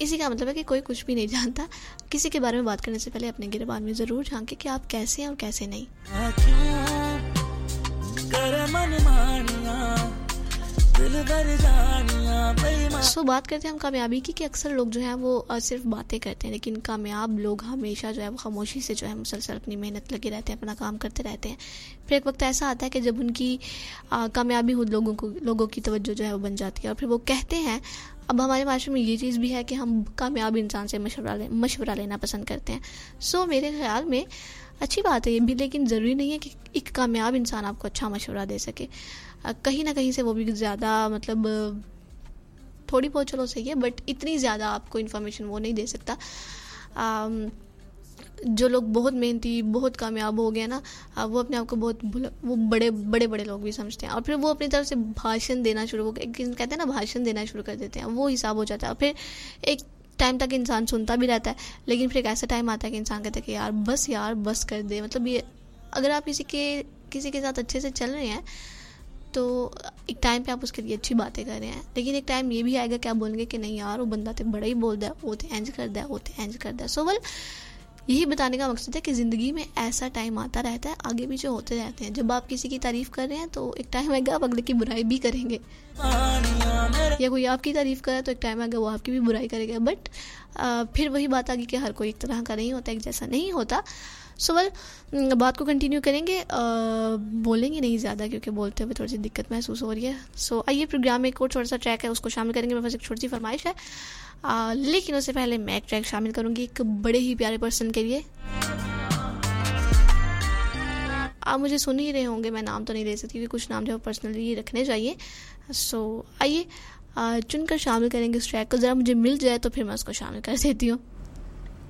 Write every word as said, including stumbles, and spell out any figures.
इसी का मतलब है कि कोई कुछ भी नहीं जानता। किसी के बारे में बात करने से पहले अपने गिरबान में ज़रूर झांके कि आप कैसे हैं और कैसे नहीं। सो so, बात करते हैं हम कामयाबी की कि अक्सर लोग जो हैं वो सिर्फ बातें करते हैं, लेकिन कामयाब लोग हमेशा जो है वो खामोशी से जो है मुसलसल अपनी मेहनत लगे रहते हैं, अपना काम करते रहते हैं। फिर एक वक्त ऐसा आता है कि जब उनकी आ, कामयाबी खुद लोगों को लोगों की तवज्जो जो है वो बन जाती है और फिर वो कहते हैं। अब हमारे माशरे में ये चीज़ भी है कि हम कामयाब इंसान से मशवरा ले मशवरा लेना पसंद करते हैं। सो so, मेरे ख्याल में अच्छी बात है ये भी, लेकिन ज़रूरी नहीं है कि एक कामयाब इंसान आपको अच्छा मशवरा दे सके। कहीं ना कहीं से वो भी ज़्यादा मतलब थोड़ी बहुत चलो सही है, बट इतनी ज़्यादा आपको इन्फॉर्मेशन वो नहीं दे सकता। आ, जो लोग बहुत मेहनती बहुत कामयाब हो गए ना, वो अपने आप को बहुत वो बड़े बड़े बड़े लोग भी समझते हैं और फिर वो अपनी तरफ से भाषण देना शुरू कहते हैं ना भाषण देना शुरू कर देते हैं। वो हिसाब हो जाता है और फिर एक टाइम तक इंसान सुनता भी रहता है, लेकिन फिर एक ऐसा टाइम आता है कि इंसान कहता है कि यार बस यार बस कर दे। मतलब ये अगर आप किसी के किसी के साथ अच्छे से चल रहे हैं तो एक टाइम पे आप उसके लिए अच्छी बातें कर रहे हैं, लेकिन एक टाइम ये भी आएगा कि आप बोलेंगे कि नहीं यार वो बंदा तो बड़ा ही बोलता है, वो तो एंज करता है वो तो एंज करता है। सो वेल यही बताने का मकसद है कि ज़िंदगी में ऐसा टाइम आता रहता है, आगे पीछे होते रहते हैं। जब आप किसी की तारीफ़ कर रहे हैं तो एक टाइम आएगा आप अगले की बुराई भी करेंगे, या कोई आपकी तारीफ़ करे तो एक टाइम आएगा वो आपकी भी बुराई करेगा। बट फिर वही बात आ गई कि हर कोई एक तरह का नहीं होता, एक जैसा नहीं होता। सो वेल बात को कंटिन्यू करेंगे, आ, बोलेंगे नहीं ज़्यादा क्योंकि बोलते हुए थोड़ी सी दिक्कत महसूस हो रही है। सो so, आइए प्रोग्राम में एक और छोटा सा ट्रैक है उसको शामिल करेंगे। मेरे पास एक छोटी सी फरमाइश है, आ, लेकिन उससे पहले मैं एक ट्रैक शामिल करूँगी एक बड़े ही प्यारे पर्सन के लिए। आप मुझे सुन ही रहे होंगे, मैं नाम तो नहीं दे सकती क्योंकि कुछ नाम जो पर्सनली रखने चाहिए। सो so, आइए चुनकर शामिल करेंगे उस ट्रैक को, ज़रा मुझे मिल जाए तो फिर मैं उसको शामिल कर देती हूँ।